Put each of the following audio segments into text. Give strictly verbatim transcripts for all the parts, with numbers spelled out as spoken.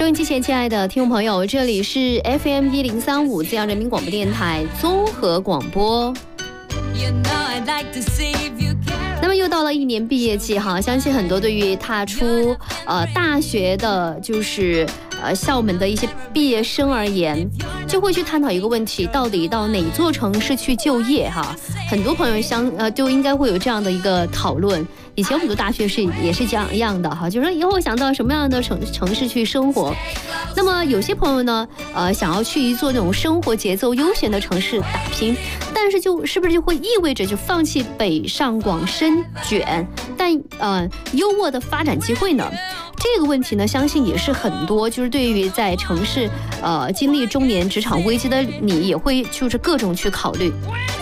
收音机前亲爱的听众朋友，这里是 F M 一零三五自由人民广播电台综合广播。那么又到了一年毕业季哈，相信很多对于踏出呃大学的，就是呃校门的一些毕业生而言，就会去探讨一个问题：到底到哪座城市去就业哈？很多朋友相呃就应该会有这样的一个讨论。以前我们读大学是也是这样一样的哈，就是说以后想到什么样的城城市去生活。那么有些朋友呢，呃，想要去一座那种生活节奏悠闲的城市打拼，但是就是不是就会意味着就放弃北上广深卷，但呃优渥的发展机会呢？这个问题呢，相信也是很多就是对于在城市呃经历中年职场危机的你，也会就是各种去考虑。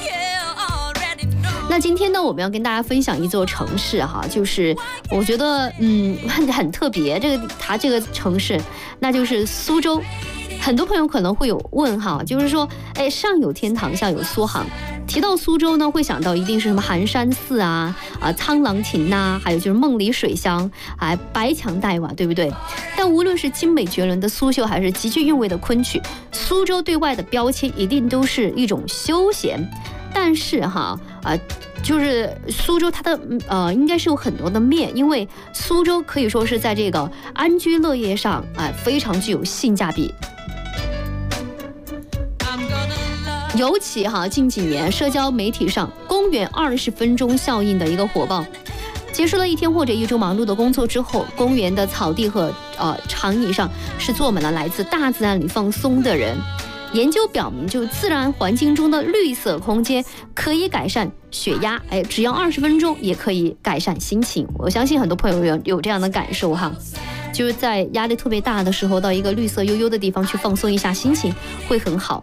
那今天呢，我们要跟大家分享一座城市哈，就是我觉得嗯很很特别，这个它这个城市，那就是苏州。很多朋友可能会有问哈，就是说，哎，上有天堂，下有苏杭。提到苏州呢，会想到一定是什么寒山寺啊、啊沧浪亭呐，还有就是梦里水乡啊、白墙黛瓦，对不对？但无论是精美绝伦的苏绣，还是极具韵味的昆曲，苏州对外的标签一定都是一种休闲。但是哈啊、呃，就是苏州它的呃应该是有很多的面，因为苏州可以说是在这个安居乐业上啊、呃、非常具有性价比。尤其哈近几年社交媒体上公园二十分钟效应的一个火爆。结束了一天或者一周忙碌的工作之后，公园的草地和呃长椅上是坐满了来自大自然里放松的人。研究表明，就自然环境中的绿色空间可以改善血压，哎，只要二十分钟也可以改善心情。我相信很多朋友有有这样的感受哈，就是在压力特别大的时候，到一个绿色悠悠的地方去放松一下心情，会很好。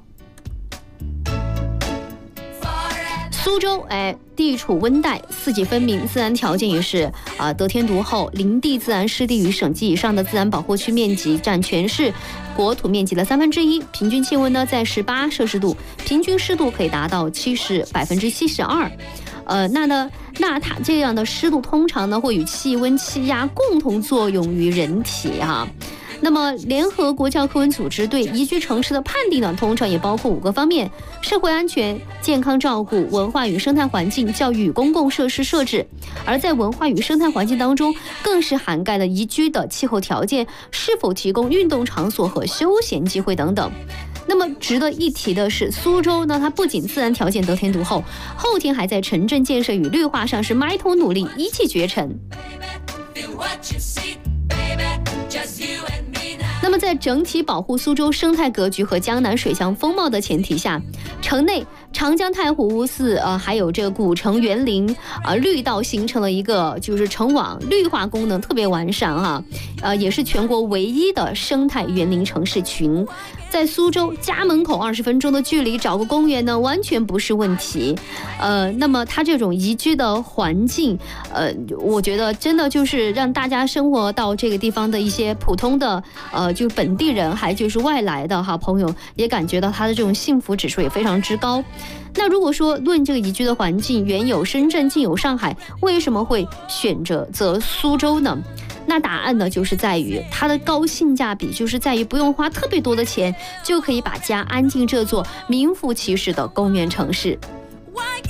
苏州，哎，地处温带，四季分明，自然条件也是啊、呃、得天独厚，林地自然湿地与省级以上的自然保护区面积占全市国土面积的三分之一，平均气温呢在十八摄氏度，平均湿度可以达到七十百分之七十二。呃，那呢，那它这样的湿度通常呢会与气温、气压共同作用于人体哈、啊。那么，联合国教科文组织对宜居城市的判定呢，通常也包括五个方面：社会安全、健康照顾、文化与生态环境、教育与公共设施设置。而在文化与生态环境当中，更是涵盖了宜居的气候条件，是否提供运动场所和休闲机会等等。那么值得一提的是，苏州呢，它不仅自然条件得天独厚，后天还在城镇建设与绿化上是埋头努力，一骑绝尘。那么在整体保护苏州生态格局和江南水乡风貌的前提下，城内长江太湖寺呃还有这个古城园林啊、呃、绿道形成了一个就是城网，绿化功能特别完善哈，呃也是全国唯一的生态园林城市群。在苏州家门口二十分钟的距离找个公园呢，完全不是问题。呃，那么它这种宜居的环境，呃，我觉得真的就是让大家生活到这个地方的一些普通的呃，就本地人，还就是外来的哈朋友，也感觉到它的这种幸福指数也非常之高。那如果说论这个宜居的环境，远有深圳，近有上海，为什么会选择择苏州呢？那答案呢，就是在于它的高性价比，就是在于不用花特别多的钱，就可以把家安进这座名副其实的公园城市。